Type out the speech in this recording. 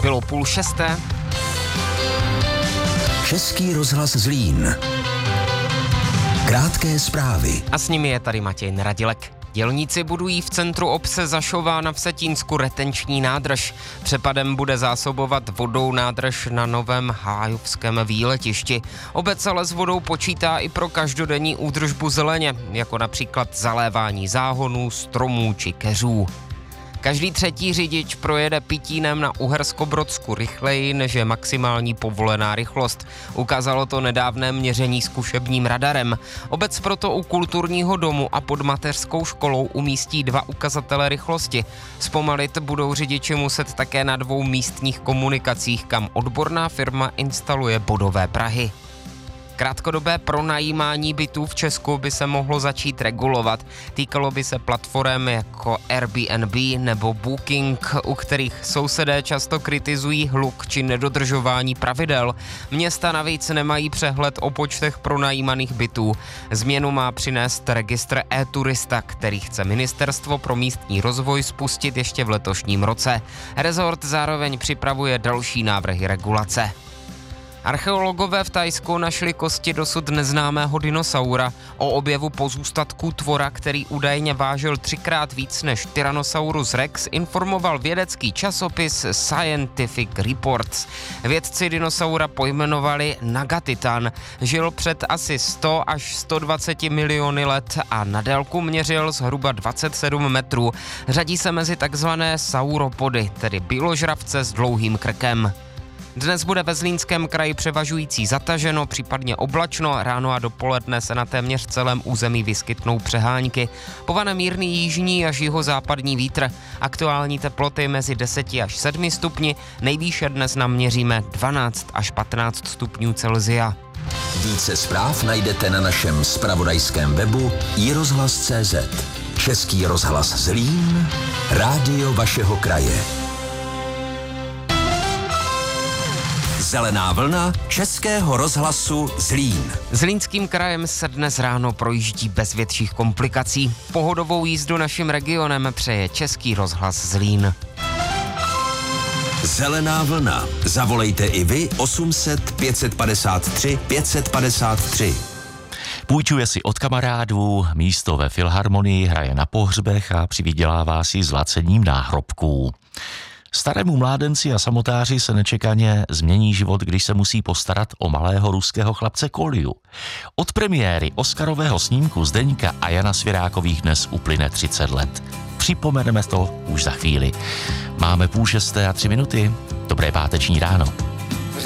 Bylo 5:30. Český rozhlas Zlín. Krátké zprávy. A s nimi je tady Matěj Neradilek. Dělníci budují v centru obce Zašována v Setínsku retenční nádrž. Přepadem bude zásobovat vodou nádrž na novém hájovském výletišti. Obec ale s vodou počítá i pro každodenní údržbu zeleně, jako například zalévání záhonů, stromů či keřů. Každý třetí řidič projede Pitínem na Uherskobrodsku rychleji, než je maximální povolená rychlost. Ukázalo to nedávné měření zkušebním radarem. Obec proto u kulturního domu a pod mateřskou školou umístí 2 ukazatele rychlosti. Zpomalit budou řidiči muset také na 2 místních komunikacích, kam odborná firma instaluje bodové prahy. Krátkodobé pronajímání bytů v Česku by se mohlo začít regulovat. Týkalo by se platform jako Airbnb nebo Booking, u kterých sousedé často kritizují hluk či nedodržování pravidel. Města navíc nemají přehled o počtech pronajímaných bytů. Změnu má přinést registr e-turista, který chce Ministerstvo pro místní rozvoj spustit ještě v letošním roce. Rezort zároveň připravuje další návrhy regulace. Archeologové v Thajsku našli kosti dosud neznámého dinosaura. O objevu pozůstatků tvora, který údajně vážil 3krát víc než Tyrannosaurus rex, informoval vědecký časopis Scientific Reports. Vědci dinosaura pojmenovali Nagatitan. Žil před asi 100 až 120 miliony let a na délku měřil zhruba 27 metrů. Řadí se mezi takzvané sauropody, tedy bíložravce s dlouhým krkem. Dnes bude ve Zlínském kraji převažující zataženo, případně oblačno, ráno a dopoledne se na téměř celém území vyskytnou přehánky. Povane mírný jižní až jihozápadní vítr. Aktuální teploty mezi 10 až 7 stupni, nejvýše dnes naměříme 12 až 15 stupňů Celsia. Více zpráv najdete na našem zpravodajském webu iRozhlas.cz. Český rozhlas Zlín, rádio vašeho kraje. Zelená vlna Českého rozhlasu Zlín. Zlínským krajem se dnes ráno projíždí bez větších komplikací. Pohodovou jízdu naším regionem přeje Český rozhlas Zlín. Zelená vlna. Zavolejte i vy 800 553 553. Půjčuje si od kamarádů, místo ve filharmonii, hraje na pohřbech a přivydělává si zlacením náhrobků. Starému mládenci a samotáři se nečekaně změní život, když se musí postarat o malého ruského chlapce Kolju. Od premiéry Oscarového snímku Zdeňka a Jana Svěrákových dnes uplyne 30 let. Připomeneme to už za chvíli. Máme 5:30 a 3 minuty. Dobré páteční ráno.